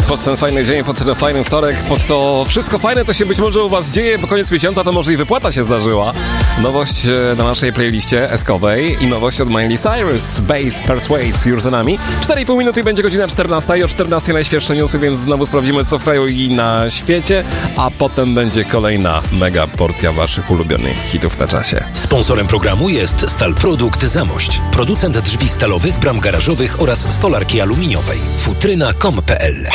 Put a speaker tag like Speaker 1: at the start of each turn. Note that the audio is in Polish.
Speaker 1: Pod ten fajny dzień, pod ten fajny wtorek, pod to wszystko fajne, co się być może u was dzieje, bo koniec miesiąca to może i wypłata się zdarzyła. Nowość na naszej playliście eskowej i nowość od Miley Cyrus, Bass Persuades już za nami. 4,5 minuty i będzie godzina 14 i o 14 najświeższe newsy, więc znowu sprawdzimy, co w kraju i na świecie, a potem będzie kolejna mega porcja waszych ulubionych hitów na czasie.
Speaker 2: Sponsorem programu jest Stalprodukt Zamość, producent drzwi stalowych, bram garażowych oraz stolarki aluminiowej. Futryna.com.pl